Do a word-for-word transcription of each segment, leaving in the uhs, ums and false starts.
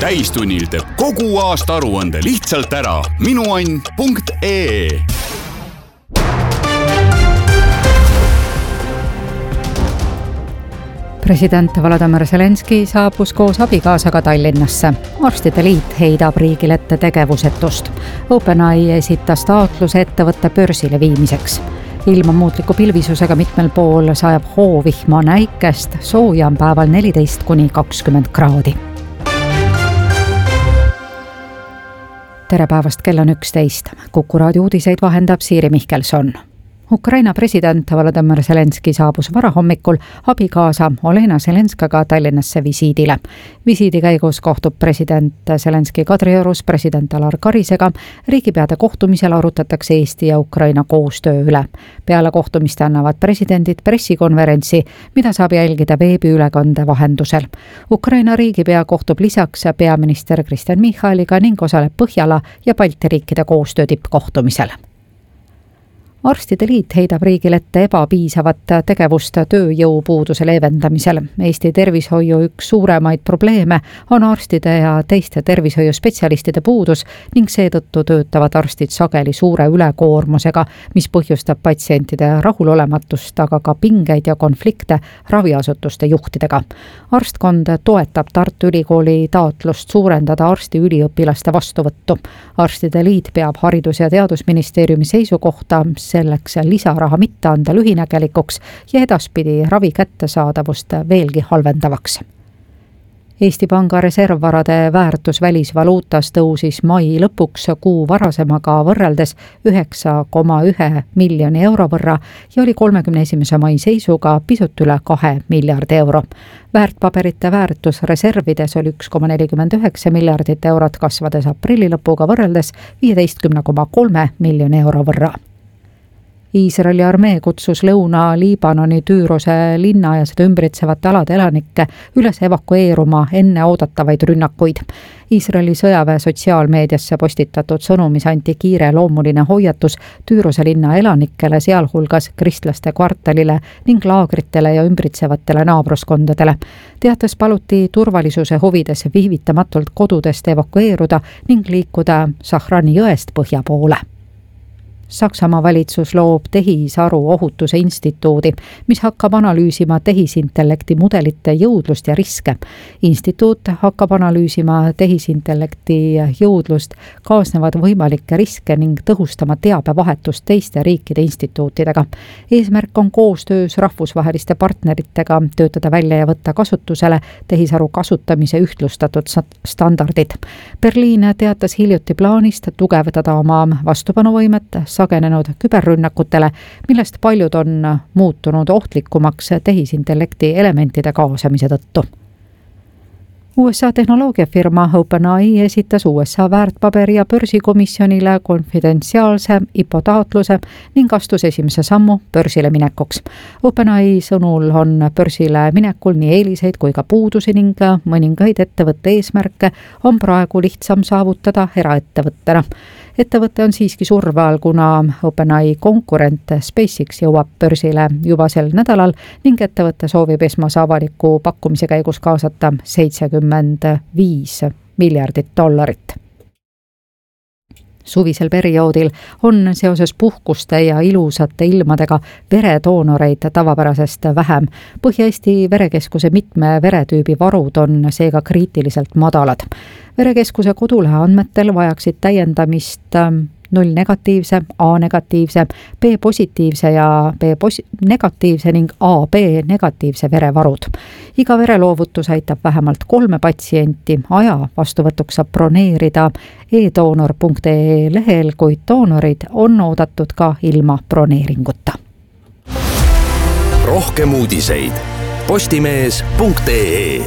täistunnil teeb kogu aasta aruande lihtsalt ära minuann punkt ee. President Volodymyr Zelenski saabus koos abikaasaga Tallinnasse. Arstide liit heidab riigile ette tegevusetust. OpenAI esitas taotluse ettevõtte börsile viimiseks. Ilma muutliku pilvisusega mitmel pool sajab hoovihma näikest, sooja on päeval neliteist kuni kakskümmend kraadi. Tere päevast, kell on üksteist. Kuku raadio uudiseid vahendab Siiri Mihkelson. Ukraina president Volodymyr Zelenski saabus varahommikul abikaasa Olena Zelenskaga Tallinnasse visiidile. Visiidi käigus kohtub president Zelenski Kadriorus president Alar Karisega. Riigipeade kohtumisel arutatakse Eesti ja Ukraina koostöö üle. Peale kohtumist annavad presidendid pressikonverentsi, mida saab jälgida veebiülekande vahendusel. Ukraina riigipea kohtub lisaks peaminister Kristen Michaliga ning osaleb Põhjala ja Balti riikide koostöö tippkohtumisel. Arstide liit heidab riigile ette ebapiisavat tegevust tööjõupuuduse leevendamisel. Eesti tervishoiu üks suuremaid probleeme on arstide ja teiste tervishoiuspetsialistide puudus ning seetõttu töötavad arstid sageli suure ülekoormusega, mis põhjustab patsientide rahulolematust, aga ka pingeid ja konflikte raviasutuste juhtidega. Arstkond toetab Tartu Ülikooli taotlust suurendada arsti üliõpilaste vastuvõttu. Arstide liit peab Haridus- ja Teadusministeeriumi seisukohta selleks lisaraha mitte anda lühinägelikuks ja edaspidi ravi kättesaadavust veelgi halvendavaks. Eesti Panga reservvarade väärtus välisvaluutas tõusis mai lõpuks kuu varasemaga võrreldes üheksa koma üks miljoni euro võrra ja oli kolmekümne esimese mai seisuga pisut üle kahe miljardi euro. Väärtpaberite väärtus reservides oli üks koma nelikümmend üheksa miljardit eurot, kasvades aprilli lõpuga võrreldes viieteist koma kolme miljoni euro võrra. Iisraeli armee kutsus Lõuna-Liibanoni Tüürose linna ja seda ümbritsevate alade elanikke üles evakueeruma enne oodatavaid rünnakuid. Iisraeli sõjaväe sotsiaalmeediasse postitatud sõnumis anti kiire loomuline hoiatus Tüürose linna elanikele, sealhulgas kristlaste kvartalile ning laagritele ja ümbritsevatele naabruskondadele. Teates paluti turvalisuse huvides viivitamatult kodudest evakueeruda ning liikuda Sahrani jõest põhja poole. Saksamaa valitsus loob tehisaru ohutuse instituudi, mis hakkab analüüsima tehisintellekti mudelite jõudlust ja riske. Instituut hakkab analüüsima tehisintellekti jõudlust, kaasnevad võimalikke riske ning tõhustama teabevahetust teiste riikide instituutidega. Eesmärk on koostöös rahvusvaheliste partneritega töötada välja ja võtta kasutusele tehisaru kasutamise ühtlustatud standardid. Berliin teatas hiljuti plaanist tugevdada oma vastupanuvõimet sagenenud küberrünnakutele, millest paljud on muutunud ohtlikumaks tehisintellekti elementide kaasamise tõttu. U S A tehnoloogiafirma OpenAI esitas U S A väärtpaberi- ja börsikomisjonile konfidentsiaalse I P O taotluse ning astus esimese sammu börsile minekuks. OpenAI sõnul on börsile minekul nii eeliseid kui ka puudusi ning mõningaid ettevõtte eesmärke on praegu lihtsam saavutada eraettevõttena. Ettevõte on siiski surve all, kuna OpenAI konkurent SpaceX jõuab börsile juba sel nädalal ning ettevõte soovib esmase avaliku pakkumise käigus kaasata seitsekümmend viis miljardit dollarit. Suvisel perioodil on seoses puhkuste ja ilusate ilmadega veredoonoreid tavapärasest vähem. Põhja-Eesti verekeskuse mitme veretüübi varud on seega kriitiliselt madalad. Verekeskuse kodulehe andmetel vajaksid täiendamist null negatiivse, A negatiivse, B positiivse ja B negatiivse ning A B negatiivse verevarud. Iga vereloovutus aitab vähemalt kolme patsienti. Aja vastuvõtuks saab broneerida e doonor punkt ee lehel, kuid doonorid on oodatud ka ilma broneeringuta. Rohkem uudiseid postimees punkt ee.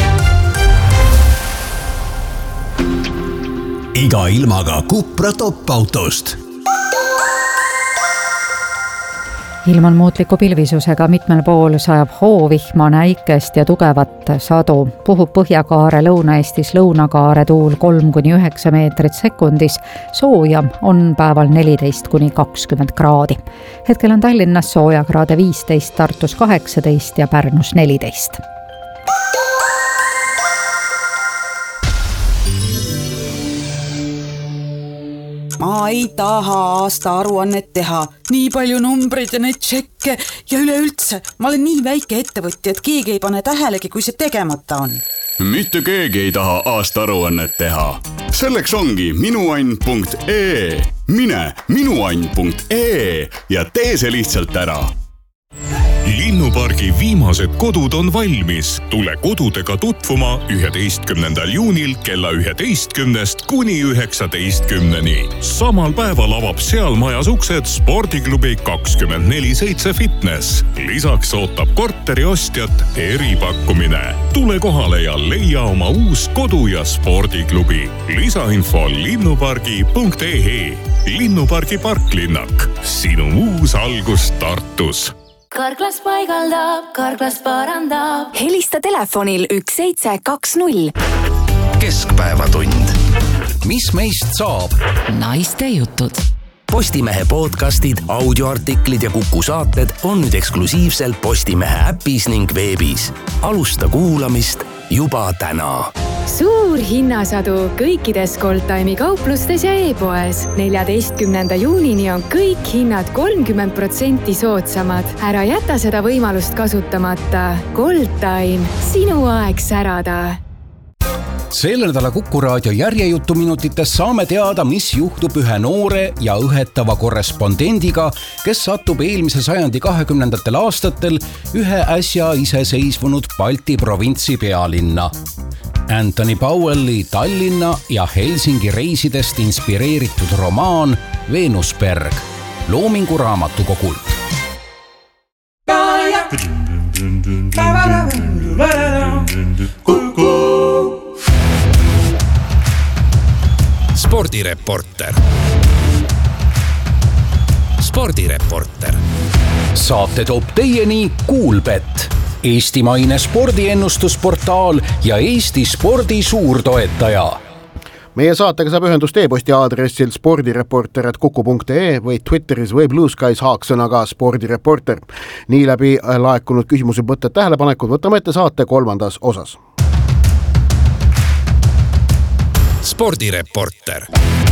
Iga ilmaga Cupra top-autost. Ilm on muutliku pilvisusega, mitmel pool sajab hoovihma näikest ja tugevat sadu. Puhub Põhjakaare Lõuna-Eestis lõunakaare tuul kolm kuni üheksa meetrit sekundis. Sooja on päeval neliteist kuni kakskümmend kraadi. Hetkel on Tallinnas soojakraade viisteist, Tartus kaheksateist ja Pärnus neliteist. ma ei taha aasta aruannet teha. Nii palju numbreid ja neid tšekke ja üleüldse. Ma olen nii väike ettevõtja, et keegi ei pane tähelegi, kui see tegemata on. Mitte keegi ei taha aasta aruannet teha. Selleks ongi minuann punkt ee. Mine minuann punkt ee ja tee see lihtsalt ära. Linnupargi viimased kodud on valmis. Tule kodudega tutvuma üheteistkümnendal juunil kella üheteistkümnest kuni üheksateistkümneni. Samal päeval avab seal majas uksed spordiklubi kakskümmend neli seitse fitness. Lisaks ootab korteri ostjat eripakkumine. Tule kohale ja leia oma uus kodu ja spordiklubi. Lisainfo linnupargi punkt ee. Linnupargi parklinnak. Sinu uus algus Tartus. Karklas paigaldab, Karklas parandab. Helista telefonil üks seitse kaks null. Keskpäevatund. Mis meist saab? Naiste jutud. Postimehe podcastid, audioartiklid ja Kuku saated on nüüd eksklusiivselt Postimehe äpis ning veebis. Alusta kuulamist juba täna. Suur hinnasadu kõikides Goldtime'i kauplustes ja e-poes. neljateistkümnenda juunini on kõik hinnad kolmkümmend protsenti soodsamad. Ära jäta seda võimalust kasutamata. Goldtime, sinu aeg särada. Selle nädala Kuku raadio järjejutuminutites saame teada, mis juhtub ühe noore ja õhetava korrespondendiga, kes satub eelmise sajandi kahekümnendatel aastatel ühe äsja iseseisvunud Balti provintsi pealinna. Anthony Powelli Tallinna ja Helsingi reisidest inspireeritud romaan Venusberg Loomingu raamatukogult. Spordireporter. Spordireporter. Saate toob teieni Kuulbet, eestimaine spordiennustusportaal ja Eesti spordi suurtoetaja. Meie saatega saab ühendust e-posti aadressil spordireporter at kuku punkt ee või Twitteris või Blue Skies haaksõnaga spordireporter. Nii läbi laekunud küsimusi võtted tähelepanekud võtame ette saate kolmandas osas. Spordireporter.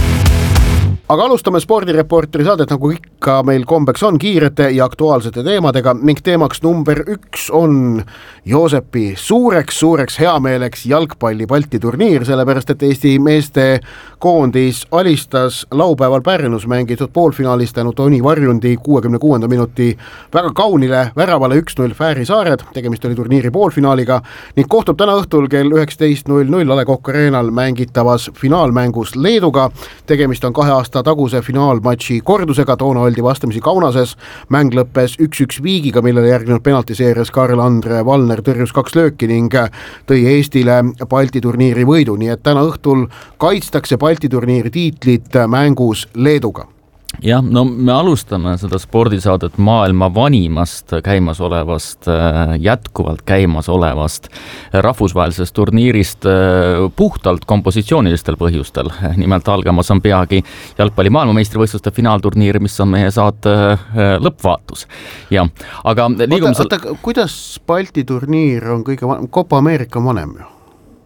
Aga alustame spordireporteri saadet, nagu ikka meil kombeks on, kiirete ja aktuaalsete teemadega ning teemaks number üks on Joosepi suureks, suureks heameeleks jalgpalli Balti turniir, sellepärast et Eesti meeste koondis alistas laupäeval Pärnus mängitud poolfinaalistanud Toni Varjundi kuuekümne kuuenda minuti väga kaunile väravale üks null Fääri saared, tegemist oli turniiri poolfinaaliga ning kohtub täna õhtul kell üheksateist null null A Le Coq Arenal mängitavas finaalmängus Leeduga. Tegemist on kahe aasta taguse finaalmatši kordusega, toona oldi vastamisi Kaunases, mäng lõppes üks üks viigiga, millele järgnenud penaltiseerias Karl-Andre Valner tõrjus kaks lööki ning tõi Eestile Balti turniiri võidu, nii et täna õhtul kaitstakse Balti turniiri tiitlit mängus Leeduga. Jah, no me alustame seda spordisaadet maailma vanimast käimasolevast, jätkuvalt käimasolevast rahvusvahelisest turniirist puhtalt kompositsioonilistel põhjustel. Nimelt algamas on peagi jalgpalli maailmameistrivõistluste finaalturniir, mis on meie saate lõppvaatus. Ja, aga liigume... Oota, oota, kuidas Balti turniir on kõige vanem? Copa America on vanem ju?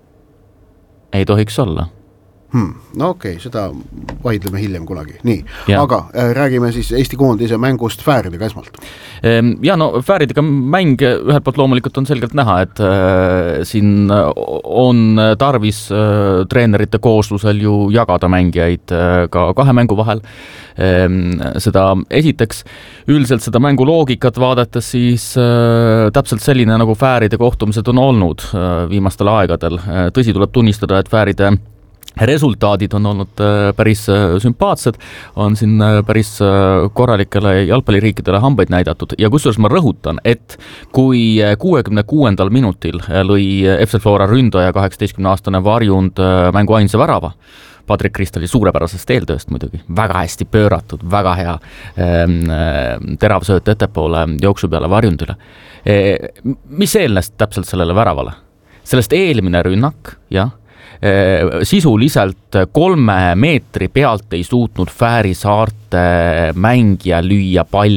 Ei tohiks olla. Hmm, no okei, okay, seda vaidleme hiljem kunagi. Nii, ja. Aga äh, räägime siis Eesti koondise mängust Fääridega esmalt. Ja no Fääridega mäng ühelt poolt loomulikult on selgelt näha, et äh, siin on tarvis äh, treenerite kooslusel ju jagada mängijaid äh, ka kahe mängu vahel. Äh, seda esiteks üldiselt seda mängu loogikat vaadates siis äh, täpselt selline nagu Fääride kohtumised on olnud äh, viimastel aegadel. Äh, tõsi tuleb tunnistada, et Fääride resultaadid on olnud päris sümpaatsed, on siin päris korralikele jalgpalliriikidele hambaid näidatud ja kusjuures ma rõhutan, et kui kuuekümne kuuendal minutil lõi F C Flora ründaja kaheksateistkümne aastane Varjund mängu ainsa värava, Patrik Kristali suurepärasest eeltööst muidugi, väga hästi pööratud, väga hea ähm, terav sööt ettepoole jooksu peale Varjundile. E, mis eelnes täpselt sellele väravale? Sellest eelmine rünnak, jah, sisuliselt kolme meetri pealt ei suutnud Fääri saarte mängija lüüa palli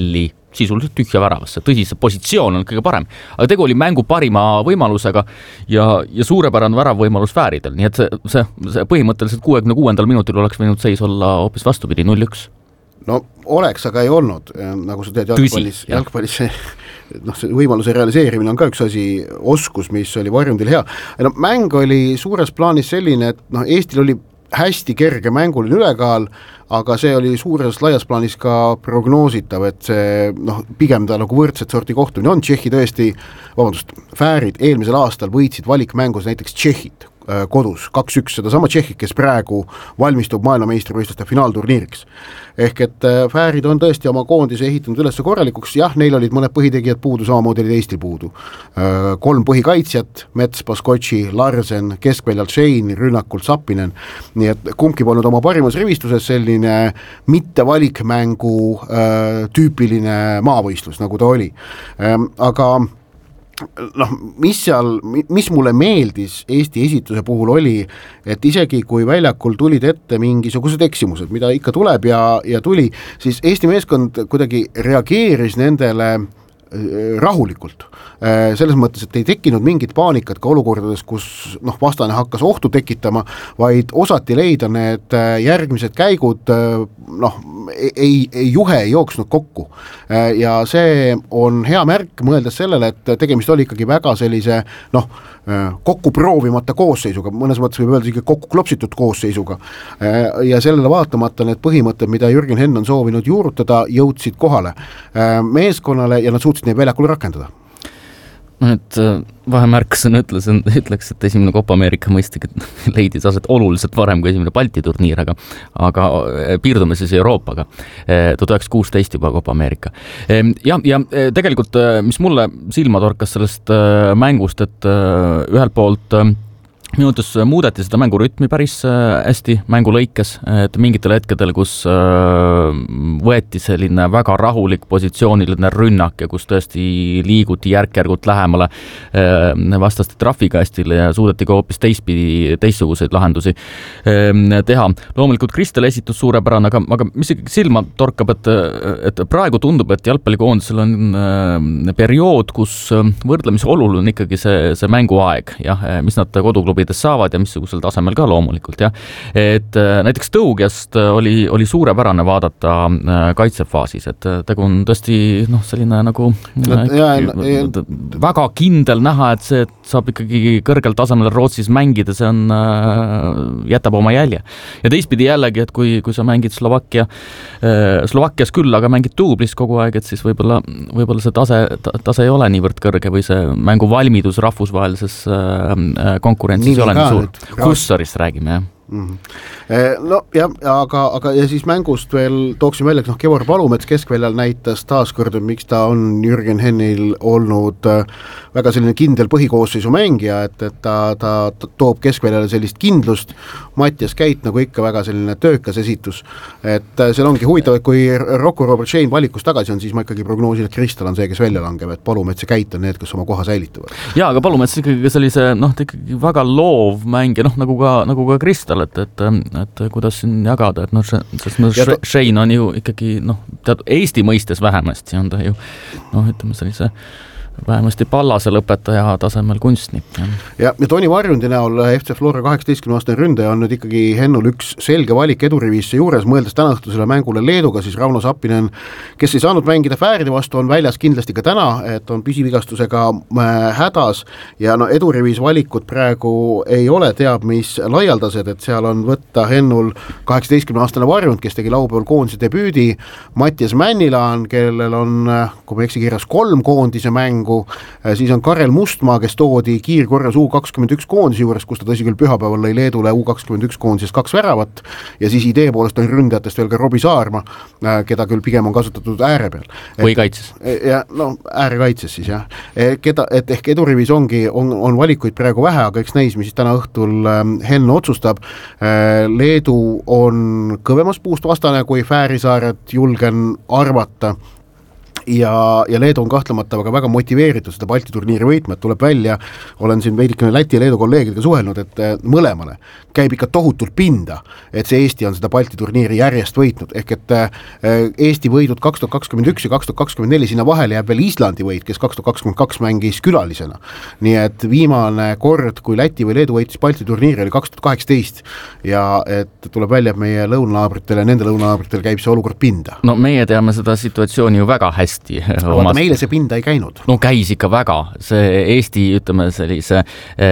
sisuliselt tühja väravasse, tõsi, see positsioon on kõige parem, aga tegu oli mängu parima võimalusega ja, ja suurepärane väravvõimalus Fääridel, nii et see, see, see põhimõtteliselt kuuekümne kuuendal minutil oleks võinud seis olla hoopis vastupidi, null üks. No oleks, aga ei olnud, nagu sa tead, jalgpallis, jalgpallis see, noh, see võimaluse realiseerimine on ka üks asi, oskus, mis oli Varjundil hea. No, mäng oli suures plaanis selline, et noh, Eestil oli hästi kerge mänguline ülekaal, aga see oli suures laias plaanis ka prognoositav, et see noh, pigem ta nagu võrdset sorti kohtumine on. Tšehhi tõesti, vabandust, Fäärid eelmisel aastal võitsid valikmängus näiteks Tšehhid kodus, kaks üks, seda sama Tšehhid, kes praegu valmistub maailmameistrivõistluste finaalturniiriks. Ehk et Fäärid on tõesti oma koondise ehitanud üles korralikuks, jah, neil olid mõned põhitegijad puudu, samamoodi olid Eestil puudu. Kolm põhikaitsjat, Mets, Baskotši, Larsen, keskväljalt Schein, rünnakult Sapinen, nii et kumbki polnud oma parimas rivistuses, selline mitte valikmängu tüüpiline maavõistlus, nagu ta oli. Aga noh, mis seal, mis mulle meeldis Eesti esituse puhul oli, et isegi kui väljakul tulid ette mingisugused eksimused, mida ikka tuleb ja, ja tuli, siis Eesti meeskond kuidagi reageeris nendele rahulikult. Selles mõttes, et ei tekkinud mingit paanikat ka olukordades, kus noh, vastane hakkas ohtu tekitama, vaid osati leida need järgmised käigud, noh, ei, ei juhe ei jooksnud kokku. Ja see on hea märk, mõeldes sellele, et tegemist oli ikkagi väga sellise noh, kokku proovimata koosseisuga, mõnes mõttes võib öelda kokku klopsitud koosseisuga. Ja sellele vaatamata need põhimõtted, mida Jürgen Henn on soovinud juurutada, jõudsid kohale meeskonnale ja nad suutsid neid väljakul rakendada. Et vahemärkusena ütles, ütleks, et esimene Copa Ameerika mõistagi leidis aset oluliselt varem kui esimene Balti turniir, aga, aga piirdume siis Euroopaga. tuhat üheksasada kuusteist juba Copa Ameerika. Ja, ja tegelikult, mis mulle silma torkas sellest mängust, et ühelt poolt minu ütles muudeti seda mängurütmi päris hästi mängulõikes, et mingitel hetkedel, kus võeti selline väga rahulik positsiooniline rünnak ja kus tõesti liiguti järk-järgult lähemale vastaste trahvikastile ja suudeti ka hoopis teistpidi, teistsuguseid lahendusi teha. Loomulikult Kristel esitus suurepärane, aga, aga mis ikkagi silma torkab, et, et praegu tundub, et jalgpallikoondisel on periood, kus võrdlemisi oluline on ikkagi see, see mänguaeg, jah, mis nad koduklubi saavad ja missugusel tasemel ka loomulikult, jah. Et näiteks Tõugjast oli, oli suurepärane vaadata kaitsefaasis, et tegu on tõesti noh, selline nagu ja, ja, ja, väga kindel näha, et see saab ikkagi kõrgel tasemel Rootsis mängida, see on, jätab oma jälje. Ja teistpidi jällegi, et kui, kui sa mängid Slovakkia, Slovakkias küll, aga mängid duublis kogu aeg, et siis võib-olla, võib-olla see tase, tase ei ole niivõrd kõrge või see mängu valmidus rahvusvahelises konkurentsis ei ole nii suur. Kussarist räägime, jah. Mm-hmm. No ja, aga, aga ja siis mängust veel tooksin välja, noh, Kevor Palumets keskväljal näitas taaskord, miks ta on Jürgen Hennil olnud väga selline kindel põhikoosseisu mängija, et, et ta, ta, ta toob keskväljale sellist kindlust. Mattias Käit nagu ikka väga selline töökas esitus, et seal ongi huvitav, et kui Rocco Robert Schein valikus tagasi on, siis ma ikkagi prognoosin, et Kristel on see, kes välja langeb, et Palumets ja Käit on need, kes oma koha säilitavad. Jaa, aga Palumets ikkagi sellise, noh, ikkagi väga loov mängija, noh, nagu ka, nagu ka Kristel, et, et, et kuidas siin jagada, et noh, Schein on ju ikkagi, noh, tead, Eesti mõistes vähemasti on ta ju, noh, ütleme sellise vähemasti pallase lõpetaja tasemel kunstnik. Ja, ja Toni Varjundi näol F C Flora kaheksateistkümne aastane ründaja on nüüd ikkagi Hennul üks selge valik eduriviisse juures, mõeldes täna õhtusele mängule Leeduga, siis Rauno Sappinen, kes ei saanud mängida Fääride vastu, on väljas kindlasti ka täna, et on püsivigastusega hädas ja no edurivis valikud praegu ei ole teab mis laialdased, et seal on võtta Hennul kaheksateistkümne aastane Varjund, kes tegi laupäeval koondise debüüdi, Mattias Männilaan, kellel on, kui ma eksi kirjas, kolm koondise mängu, siis on Karel Mustmaa, kes toodi kiirkorras U kakskümmend üks koondise juures, kus ta tõsi küll pühapäeval lõi Leedule U kakskümmend üks koondises kaks väravat ja siis idee poolest on ründajatest veel ka Robbie Saarma, keda küll pigem on kasutatud ääre peal. Või kaitses. Ja, no, ääre kaitses siis, jah. Keda, et ehk edurivis ongi, on, on valikuid praegu vähe, aga eks näis, mis siis täna õhtul Henn otsustab. Leedu on kõvemas puust vastane, kui Fäärisaaret julgen arvata. ja, ja Leedu on kahtlemata väga, väga motiveeritud seda Balti turniiri võitma, et tuleb välja, olen siin veidikene Läti ja Leedu kolleegidega suhelnud, et mõlemale käib ikka tohutult pinda, et see Eesti on seda Balti turniiri järjest võitnud, ehk et Eesti võidud kaks tuhat kakskümmend üks ja kaks tuhat kakskümmend neli, sinna vahele jääb veel Islandi võit, kes kaks tuhat kakskümmend kaks mängis külalisena. Nii et viimane kord, kui Läti või Leedu võitis Balti turniiri, oli kaks tuhat kaheksateist ja et tuleb välja, et meie lõunanaabritele, nende lõunanaabritele käib see olukord pinda. No meie teame seda situatsiooni ju väga hästi. Vaata, meile see pinda ei käinud. No käis ikka väga. See Eesti, ütleme, sellise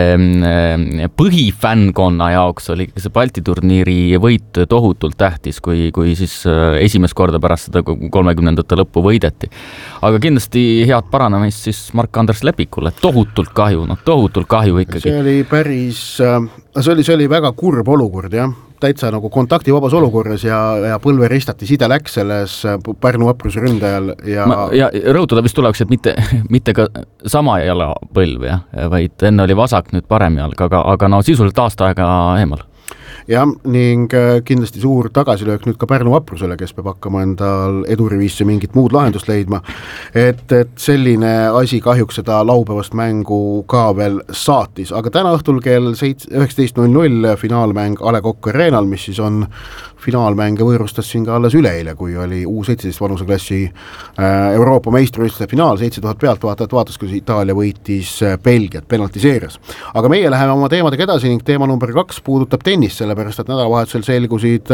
ähm, põhifännkonna jaoks oli see Balti turniiri võit tohutult tähtis, kui, kui siis esimest korda pärast seda kolmekümnendate lõppu võideti. Aga kindlasti head paranemist siis Mark-Andres Lepikule. Tohutult kahju, no tohutult kahju ikkagi. See oli päris, see oli, see oli väga kurb olukord, jah. Täitsa nagu kontaktivabas olukorras ja, ja põlve ristati, side läks selles Pärnu Vapruse ründajal ja... Ma, ja rõhutada vist tuleks, et mitte, mitte ka sama jala põlv, ja, vaid enne oli vasak, nüüd parem jalg, aga, aga no sisuliselt aasta aega eemal. Ja ning kindlasti suur tagasilöök nüüd ka Pärnu Vaprusele, kes peab hakkama endal eduriviisse mingit muud lahendust leidma, et, et selline asi kahjuks seda laupäevast mängu ka veel saatis, aga täna õhtul kell üheksateist null null finaalmäng A Le Coq Arenal, mis siis on finaalmänge võõrustas siin ka alles üleeile, kui oli U seitseteist vanuseklassi Euroopa meistrivõistluste finaal, seitse tuhat pealt vaatajat vaatas, kus Itaalia võitis Belgiat penaltiseerias. Aga meie läheme oma teemadega edasi ning teema number kaks puudutab tennis, sellepärast et nädalavahetusel selgusid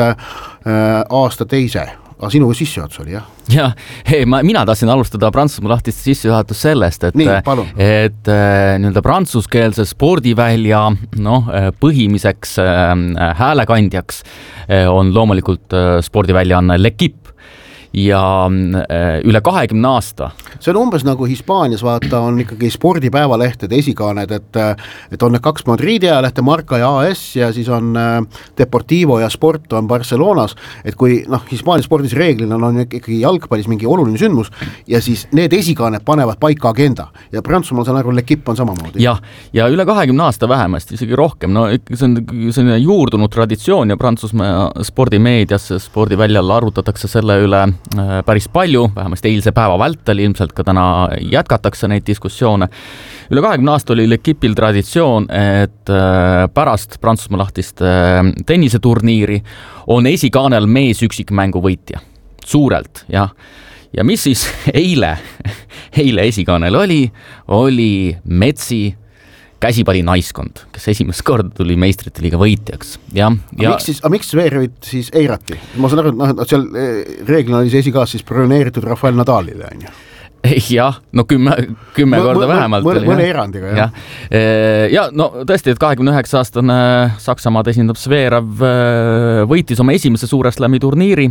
aasta teise. Aga sinu sissejuhatus oli, jah? Ja, hei, ma, mina tahtsin alustada Prantsusmaa lahtist sissejuhatus sellest, et, Nii, et nii-öelda prantsuskeelse spordivälja no, põhimiseks häälekandjaks on loomulikult spordiväljaanne L'Equipe ja üle kahekümne aasta. See on umbes nagu Hispaanias vaata on ikkagi spordipäevalehtede esikaaned, et, et on need kaks Madridi ajalehte, Marca ja A S ja siis on Deportivo ja Sport on Barcelonas, et kui noh, Hispaania spordis reeglina on ikkagi jalgpallis mingi oluline sündmus ja siis need esikaaned panevad paika agenda ja Prantsusmaal saan aru, L'Equipe on samamoodi. Ja, ja üle kahekümne aasta vähemasti, isegi rohkem, no see on selline juurdunud traditsioon ja Prantsusmaa spordimeedias, spordiväljal arutatakse selle üle päris palju, vähemasti eilse päeva vältel, ilmselt ka täna jätkatakse neid diskussioone. Üle kahekümne aasta oli L'Equipe'il traditsioon, et pärast Prantsusmaa lahtist tenniseturniiri on esikaanel mees üksikmängu võitja. Suurelt, jah. Ja mis siis eile, eile esikaanel oli, oli Metsi käsipalli naiskond, kes esimest korda tuli meistrite liiga võitjaks. Ja, ja... Miks siis, aga miks Zverevit siis eirati? Ma saan aru, et seal reeglina oli see esikaas siis broneeritud Rafael Nadalile, on ju? Jah, no kümme, kümme m- korda m- vähemalt. Mõne, mõne erandiga, jah. Ja, ja no tõesti, et kahekümne üheksa aastane Saksamaad esindab Zverev võitis oma esimese suure slami turniiri,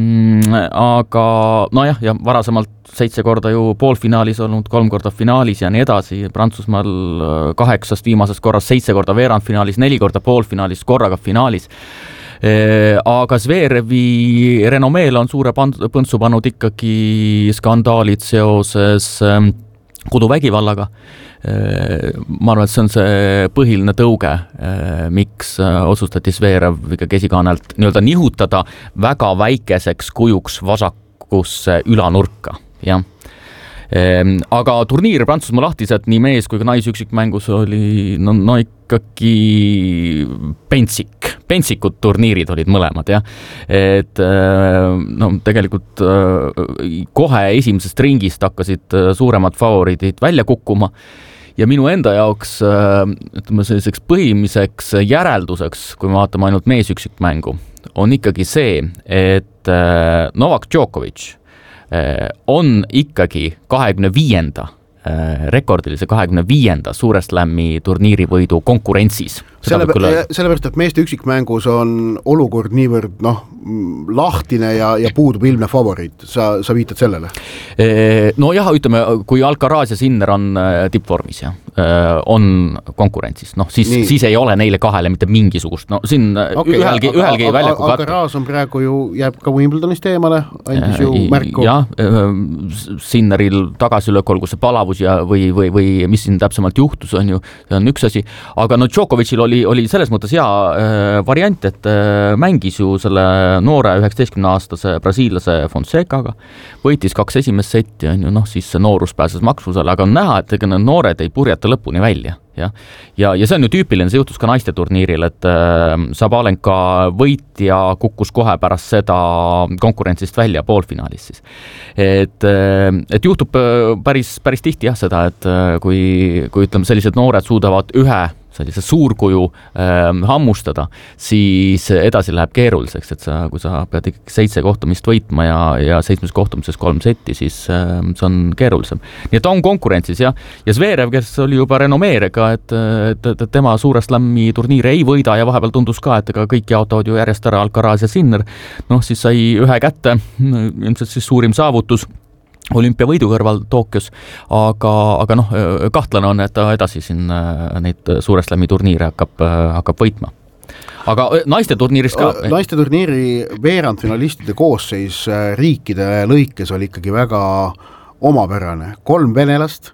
aga nojah, ja varasemalt seitse korda ju poolfinaalis olnud, kolm korda finaalis ja nii edasi. Prantsusmaal kaheksast viimasest korras seitse korda veerandfinaalis, neli korda poolfinaalis, korraga finaalis. Aga Zverevi renomeel on suure põntsu pannud ikkagi skandaalid seoses koduvägivallaga. Ma arvan, et see on see põhiline tõuge, miks otsustati Zverev ikkagi esikaanelt nii-öelda nihutada väga väikeseks kujuks vasakusse ülanurka. Jah. Aga turniir Prantsusmaa lahtiselt nii mees kui ka naisüksikmängus oli no, no ikkagi pentsik, pentsikud turniirid olid mõlemad, jah. Et no, tegelikult kohe esimesest ringist hakkasid suuremad favoriidid välja kukkuma ja minu enda jaoks ütleme selliseks põhimiseks järelduseks, kui me vaatame ainult meesüksikmängu, on ikkagi see, et Novak Djokovic on ikkagi kahekümne viienda rekordilise kahekümne viienda suure slammi turniirivõidu konkurentsis. Selle, sellepärast, et meeste üksikmängus on olukord niivõrd noh, lahtine ja, ja puudub ilmne favoriit. Sa, sa viitad sellele? No jah, ütleme, kui Alcaraz ja Sinner on tippvormis ja on konkurentsis, noh siis, siis ei ole neile kahele mitte mingisugust, no siin okay, ühelgi, aga, ühelgi aga, väljaku katta. Alcaraz on praegu ju, jääb ka Wimbledonist eemale, andis ju märku. Jah, Sinneril tagasilöök, olgu see palavus ja või, või, või mis siin täpsemalt juhtus, on ju, see on üks asi, aga no Djokovicil oli oli, oli selles mõttes hea äh, variant, et äh, mängis ju selle noore üheksateistkümne aastase brasiillase Fonsecaga, võitis kaks esimest setti, on ju, noh, siis see noorus pääses maksusele, aga on näha, et ega need noored ei purjeta lõpuni välja. Ja, ja, ja see on ju tüüpiline, see juhtus ka naiste turniiril, et äh, Sabalenka võitja kukkus kohe pärast seda konkurentsist välja poolfinaalis siis. Et, äh, et juhtub päris, päris tihti jah seda, et äh, kui, kui ütleme, sellised noored suudavad ühe sellise suurkuju äh, hammustada, siis edasi läheb keeruliseks, et sa, kui sa pead ikkagi seitse kohtumist võitma ja, ja seitsmes kohtumises kolm setti, siis äh, see on keerulisem. Nii et on konkurentsis ja, ja Zverev, kes oli juba renomeerega, et, et, et tema suure slammi turniire ei võida ja vahepeal tundus ka, et ega kõik jaotavad ju järjest ära Alcaraz ja Sinner, noh siis sai ühe kätte, ilmselt siis suurim saavutus olümpiavõidu kõrval Tokyos, aga, aga noh, kahtlane on, et ta edasi siin neid suure slammi turniire hakkab, hakkab võitma. Aga naiste turniiris ka? Naiste turniiri veerandfinalistide koosseis riikide lõikes oli ikkagi väga omapärane. Kolm venelast,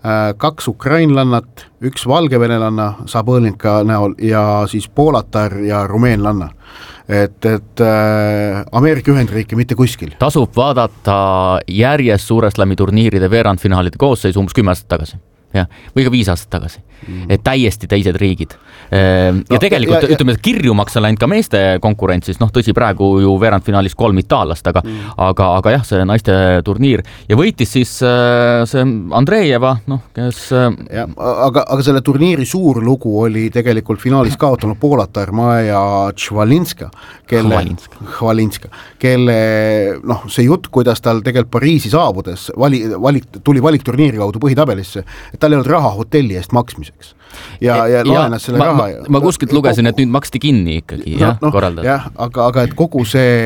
kaks ukrainlannat, üks valgevenelanna Sabalenka näol ja siis poolatar ja rumeenlanna. Et, et äh, Ameerika Ühendriike mitte kuskil. Tasub vaadata järjest suure slammi turniiride veerandfinaalide koosseis umbes kümme aastat tagasi. Ja, või ka viis aastat tagasi. Mm. Et täiesti teised riigid. Ja no, tegelikult, ja, ja, ütleme, kirjumaks on läinud ka meeste konkurentsis, noh tõsi praegu ju veerandfinaalis kolm itaallast, aga, mm. aga, aga jah, see naiste turniir. Ja võitis siis see Andreeva, noh, kes... Ja, aga, aga selle turniiri suur lugu oli tegelikult finaalis kaotanud poolatar Maja Chvalinska, kelle, Chvalinska. Chvalinska, kelle, noh, see jutt, kuidas tal tegelikult Pariisi saabudes vali, valik, tuli valikturniiri kaudu põhitabelisse, et tal ei olnud raha hotelli eest maksmiseks. Ja, ja laenas selle ma, raha. Ma, ma kuskilt lugesin, et nüüd maksti kinni ikkagi, no, jah, no, korraldada. Jah, aga, aga et kogu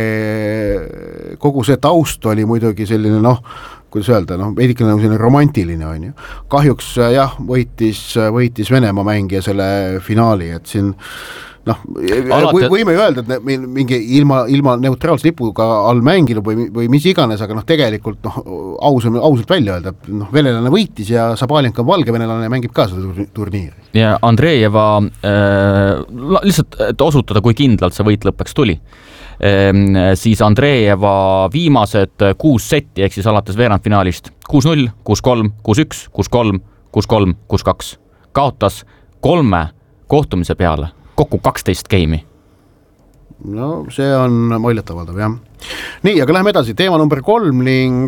see, kogu see taust oli muidugi selline, noh, kuidas öelda, noh, veidikene nagu selline romantiline on ju. Kahjuks jah, võitis, võitis Venemaa mängija selle finaali, et siin noh, Alati... võime öelda, et mingi ilma, ilma neutraalse lipuga all mänginud või, või mis iganes, aga noh, tegelikult noh, aus on ausalt välja öelda, noh, venelane võitis ja Sabalenka on valgevenelane ja mängib ka seda turniiri. Ja Andreeva äh, lihtsalt, et osutada, kui kindlalt see võit lõppeks tuli, äh, siis Andreeva viimased kuus setti, ehk siis alates veerandfinaalist kuus null, kuus kolm, kuus üks, kuus kolm, kuus kolm, kuus kaks kaotas kolme kohtumise peale kokku kaksteist geimi. No see on muljetavaldav, jah. Nii, aga läheme edasi. Teema number kolm ning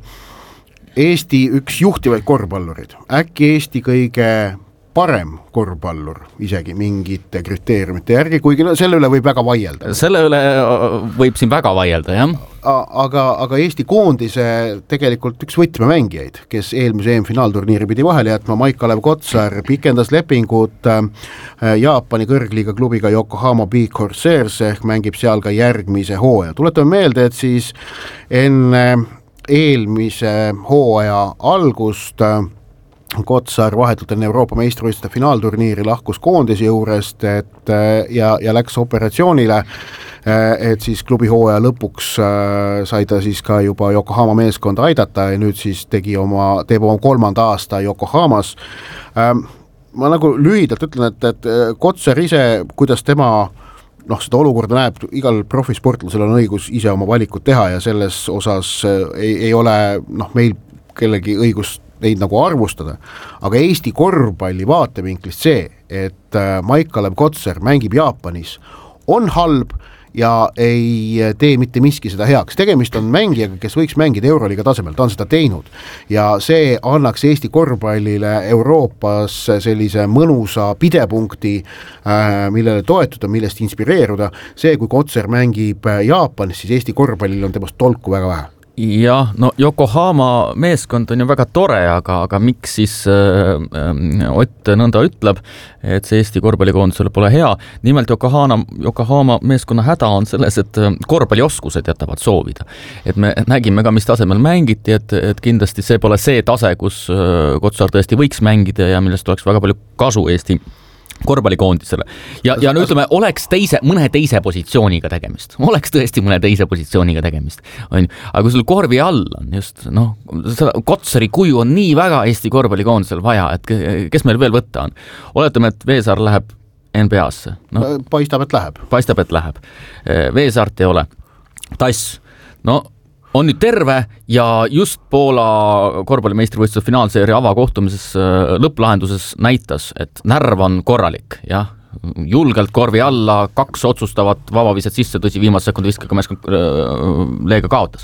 Eesti üks juhtivaid korvpallurid. Äkki Eesti kõige parem korvpallur isegi mingite kriteeriumite järgi, kuigi selle üle võib väga vaielda. Selle üle võib siin väga vaielda, jah. Aga, aga Eesti koondise tegelikult üks võtmemängijaid, kes eelmise E M-finaalturniiri pidi vahele jätma, Maik-Kalev Kotsar pikendas lepingut Jaapani kõrgliiga klubiga Yokohama Big Corsairs ehk mängib seal ka järgmise hooaja. Tuletame meelde, et siis enne eelmise hooaja algust Kotsar vahetult enne Euroopa meistrivõistluste finaalturniiri lahkus koondise juurest et, ja, ja läks operatsioonile, et siis klubi hooaja lõpuks sai ta siis ka juba Yokohama meeskonda aidata ja nüüd siis tegi oma, teeb oma kolmanda aasta Yokohamas. Ma nagu lühidalt ütlen, et, et Kotsar ise, kuidas tema noh, seda olukorda näeb, igal profisportlasel on õigus ise oma valikut teha ja selles osas ei, ei ole noh, meil kellegi õigust neid nagu arvustada, aga Eesti korvpalli vaatevinklist see, et Maik-Kalev Kotsar mängib Jaapanis, on halb ja ei tee mitte miski seda heaks. Tegemist on mängijaga, kes võiks mängida Euroliiga tasemel, ta on seda teinud ja see annaks Eesti korvpallile Euroopas sellise mõnusa pidepunkti, millele toetuda, millest inspireeruda. See, kui Kotsar mängib Jaapanis, siis Eesti korvpallil on temast tolku väga vähe. Jah, no Yokohama meeskond on ju väga tore, aga, aga miks siis äh, Ott nõnda ütleb, et see Eesti korvpallikoondisele pole hea. Nimelt Yokohama, Yokohama meeskonna häda on selles, et korvpallioskused jätavad soovida. Et me nägime ka, mis tasemel mängiti, et, et kindlasti see pole see tase, kus Kotsar tõesti võiks mängida ja millest oleks väga palju kasu Eesti korvpallikoondisele. Ja, ja no ütleme, oleks teise, mõne teise positsiooniga tegemist. Oleks tõesti mõne teise positsiooniga tegemist. On, aga kui sul korvi all on just, noh, Kotsari kuju on nii väga Eesti korvpallikoondisel vaja, et kes meil veel võtta on. Oletame, et Veesaar läheb N B A-sse no,. Paistab, et läheb. Paistab, et läheb. Veesaart ei ole. Tass, no on nüüd terve ja just Poola korvpallimeistrivõistluse finaalseeria avakohtumises lõpplahenduses näitas, et närv on korralik, jah. Julgelt korvi alla, kaks otsustavat vabaviset sisse, tõsi viimase sekundi viskaga meeskond leega kaotas.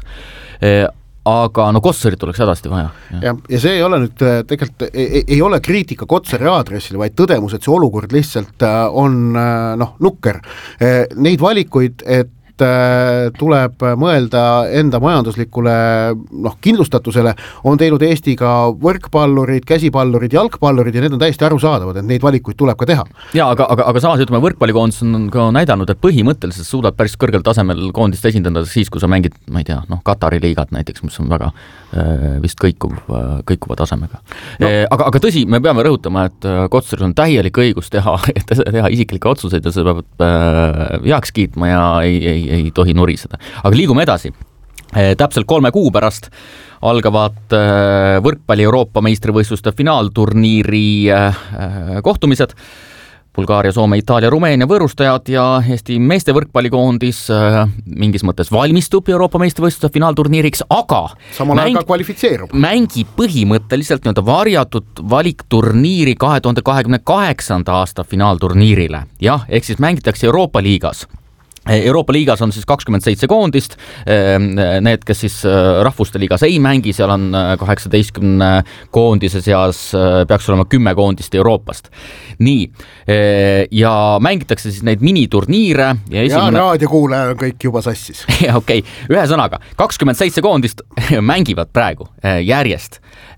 Aga no Kotsarit oleks hädasti vaja. Ja, ja see ei ole nüüd tegelikult, ei, ei ole kriitika Kotsari aadressil, vaid tõdemus, et see olukord lihtsalt on noh, nukker. Neid valikuid, et tuleb mõelda enda majanduslikule noh, kindlustatusele, on teinud Eesti ka võrkpallurid, käsipallurid, jalgpallurid ja need on täiesti arusaadavad, et neid valikuid tuleb ka teha. Ja, aga, aga, aga samas ütleme, võrkpallikoondis on ka näidanud, et põhimõtteliselt suudab päris kõrgel tasemel koondist esindada siis, kui sa mängid, ma ei tea, noh, Katari liigat näiteks, mis on väga äh, vist kõikuv, äh, kõikuva tasemega. No. E, aga, aga tõsi, me peame rõhutama, et Kotsaril on täielik õigus teha, teha isiklikke otsuseid ja see peab äh, heaks kiitma ja ei, ei ei tohi nuriseda. Aga liigume edasi. Täpselt kolme kuu pärast algavad võrkpalli Euroopa meistrivõistluste finaalturniiri kohtumised. Bulgaaria, Soome, Itaalia, Rumeenia võõrustajad ja Eesti meeste võrkpallikoondis mingis mõttes valmistub Euroopa meistrivõistluste finaalturniiriks, aga samal ajal ka kvalifitseerub. Mängi põhimõtteliselt nii-öelda varjatud valikturniiri kahe tuhande kahekümne kaheksanda aasta finaalturniirile. Jah, ehk siis mängitakse Euroopa liigas. Euroopa liigas on siis kakskümmend seitse koondist, need, kes siis rahvuste liigas ei mängi, seal on kaheksateistkümne koondise seas peaks olema kümme koondist Euroopast. Nii, ja mängitakse siis neid miniturniire. Ja, esimene... ja raadiokuulaja on kõik juba sassis. Ja okei, okay. Ühe sõnaga, kakskümmend seitse koondist mängivad praegu järjest.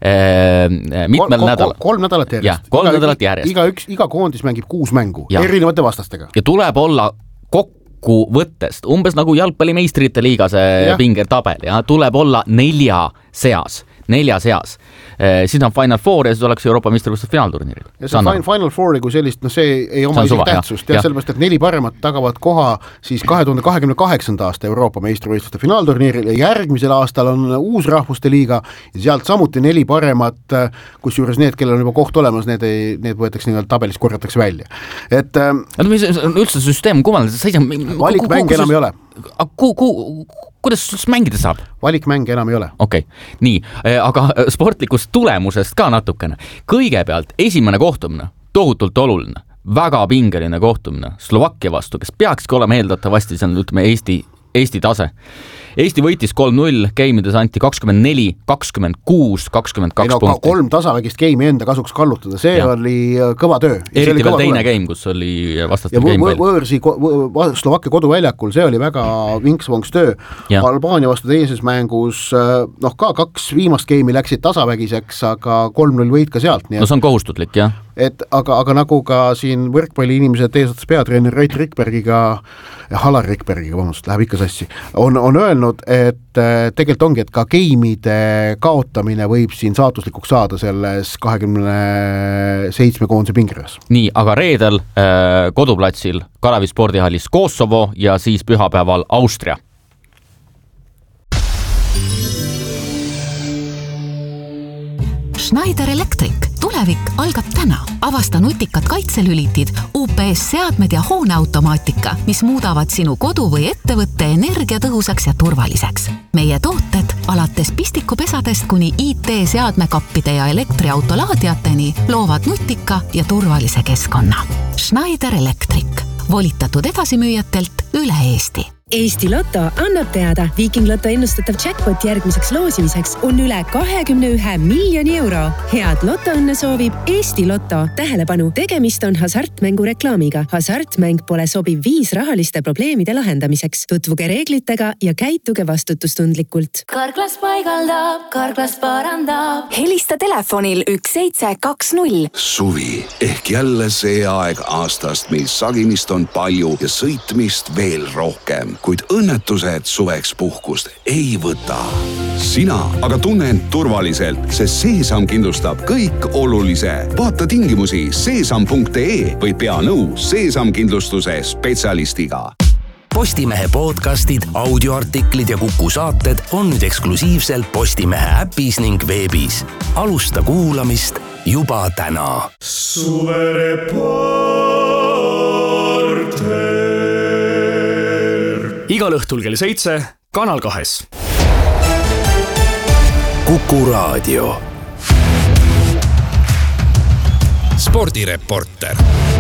Mitmel kol, nädalal. Kolm nädalat järjest. Ja, kolm iga, nädalat järjest. Iga, üks, iga koondis mängib kuus mängu, ja. Erinevate vastastega. Ja tuleb olla kokku võttest, umbes nagu jalgpallimeistrite liiga see ja. Pingertabel ja tuleb olla nelja seas, nelja seas. Eh, siis on Final Four ja siis oleks Euroopa meistrivõistluste finaalturniiril. Ja see Final, Final Fouri kui sellist, no see ei oma isegi tähtsust, ja, ja sellepärast, et neli paremat tagavad koha siis kahe tuhande kahekümne kaheksanda aasta Euroopa meistrivõistluste finaalturniiril ja järgmisel aastal on uus rahvuste liiga ja sealt samuti neli paremat, kus juures need, kellel on juba koht olemas, need, ei, need võetakse nii-öelda tabelis korjatakse välja. Et üldse süsteem kummel, valikmäng enam ei ole. Ku, ku, kuidas mängida saab? Valikmäng enam ei ole. Okei, okay. Nii, aga sportlikust tulemusest ka natukene. Kõigepealt esimene kohtumine, tohutult oluline, väga pingeline kohtumine Slovakkia vastu, kes peakski olema eeldatavasti, see on ütleme Eesti, Eesti tase. Eesti võitis kolm null, game'ides anti kakskümmend neli, kakskümmend kuus, kakskümmend kaks no, punkti. Kolm tasavägist game'i enda kasuks kallutada, see ja. Oli kõva töö. Eriti veel teine tule. Game, kus oli vastaste ja game võ- võõrsi Slovakkia koduväljakul, see oli väga vinks-vonks töö. Ja. Albaania vastu teises mängus, noh ka kaks viimast game'i läksid tasavägiseks, aga kolm null võit ka sealt. No see on kohustutlik, jah. Et, aga, aga nagu ka siin võrkpalli inimesed eesotas peatreener Reit Rikbergiga, Halar Rikbergiga, vabandust, läheb ikka sassi, on, on öelnud, et tegelikult ongi, et ka game'ide kaotamine võib siin saatuslikuks saada selles kahekümne seitsme koondise pingereas. Nii, aga reedel äh, koduplatsil Kalevi spordihallis Kosovo ja siis pühapäeval Austria. Schneider Electric. Tulevik algab täna. Avasta nutikad kaitselülitid, U P S-seadmed ja hooneautomaatika, mis muudavad sinu kodu või ettevõtte energiatõhusaks ja turvaliseks. Meie tooted alates pistikupesadest kuni I T-seadmekappide ja elektriautolaadiateni loovad nutika ja turvalise keskkonna. Schneider Electric. Volitatud edasimüüjatelt üle Eesti. Eesti Lotto annab teada, Viking Lotto ennustatav jackpot järgmiseks loosimiseks on üle kahekümne ühe miljoni euro. Head lotoõnne soovib Eesti Lotto. Tähelepanu, tegemist on hasartmängu reklaamiga. Hasartmäng pole sobiv viis rahaliste probleemide lahendamiseks. Tutvuge reeglitega ja käituge vastutustundlikult. Karklas paigaldab, Karklas parandab. Helista telefonil üks seitse kaks null. Suvi ehk jälle see aeg aastast, mil sagimist on palju ja sõitmist veel rohkem. Kuid õnnetused suveks puhkust ei võta. Sina aga tunne end turvaliselt, sest Seesam kindlustab kõik olulise. Vaata tingimusi seesam punkt ee või pea nõu Seesam kindlustuse spetsialistiga. Postimehe podcastid, audioartiklid ja Kuku saated on nüüd eksklusiivselt Postimehe äpis ning veebis. Alusta kuulamist juba täna. Suverepool igal õhtul kell seitse Kanal kahes. Kuku Raadio. Spordireporter.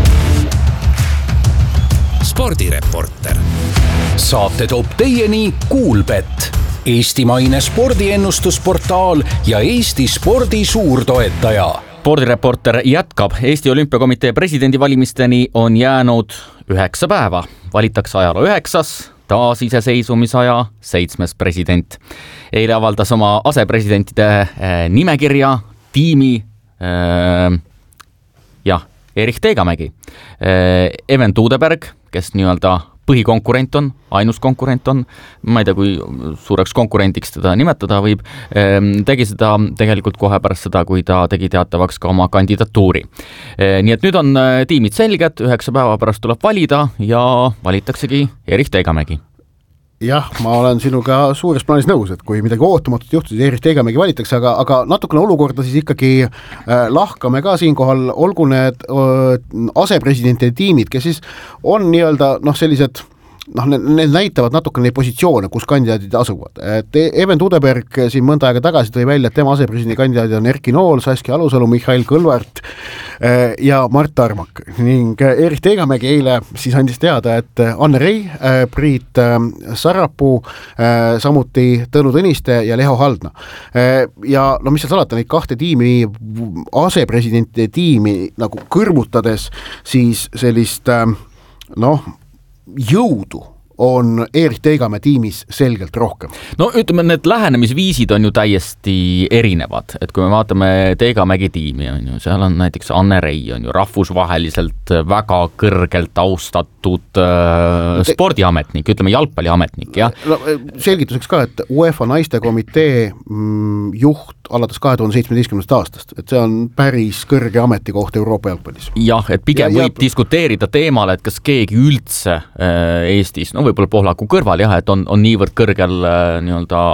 Spordireporter. Saate toob teieni Kuulbet, eestimaine spordiennustusportaal ja Eesti spordi suurtoetaja. Spordireporter jätkab. Eesti Olümpiakomitee presidendivalimisteni on jäänud üheksa päeva. Valitakse ajaloo üheksas, taasiseseisumisaja seitsmes president. Eile avaldas oma asepresidentide nimekirja tiimi äh, jah, Erich Teegamägi, äh, Even Tuudeberg, kes nii-öelda põhikonkurent on, ainus konkurent on, ma ei tea, kui suureks konkurendiks teda nimetada võib, tegi seda tegelikult kohe pärast seda, kui ta tegi teatavaks ka oma kandidatuuri. Nii et nüüd on tiimid selged, üheksa päeva pärast tuleb valida ja valitaksegi Erich Teegamägi. Jah, ma olen sinuga suures plaanis nõus, et kui midagi ootamatut juhtus, Erich Teegamägi valitakse, aga, aga natukene olukorda siis ikkagi äh, lahkame ka siinkohal, olgu need äh, asepresidentide tiimid, kes siis on nii-öelda noh, sellised noh, need näitavad natukene neid positsioone, kus kandidaadid asuvad. Et Even Tuudeberg siin mõnda aega tagasi tõi välja, et tema asepresidendi kandidaadid on Erki Nool, Saskia Alusalu, Mihhail Kõlvart ja Mart Armak. Ning Erich Teegamägi eile siis andis teada, et Anne Rei, Priit Sarapuu, samuti Tõnu Tõniste ja Leho Haldna. Ja no mis seal salata, neid kahte tiimi, asepresidentide tiimi nagu kõrvutades, siis sellist noh, jõudu on Erich Teegamäe tiimis selgelt rohkem. No ütleme, need lähenemisviisid on ju täiesti erinevad, et kui me vaatame Teegamägi tiimi, on ju, seal on näiteks Anne Rei, on ju rahvusvaheliselt väga kõrgelt austatud äh, spordiametnik, ütleme jalgpalliametnik, jah. No, selgituseks ka, et UEFA naistekomitee mm, juht alates kahe tuhande seitsmeteistkümnendast aastast, et see on päris kõrge ametikoht Euroopa jalgpallis. Jah, et pigem ja, võib ja... diskuteerida teemal, et kas keegi üldse äh, Eestis, no võib-olla Pohlaku kõrval jah, et on, on niivõrd kõrgel äh, nii-öelda